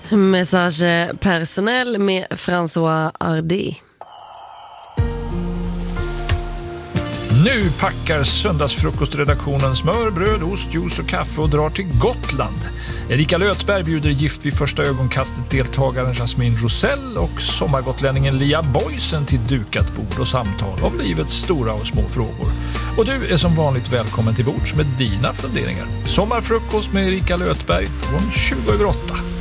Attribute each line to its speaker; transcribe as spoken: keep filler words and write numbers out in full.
Speaker 1: Message personnel med François Hardy.
Speaker 2: Nu packar söndagsfrukostredaktionen smör, bröd, ost, juice och kaffe och drar till Gotland. Erika Lötberg bjuder gift vid första ögonkastet deltagaren Jasmine Rosell och sommargotlänningen Lia Boysen till dukat bord och samtal om livets stora och små frågor. Och du är som vanligt välkommen till bords med dina funderingar. Sommarfrukost med Erika Lötberg från tjugo över åtta.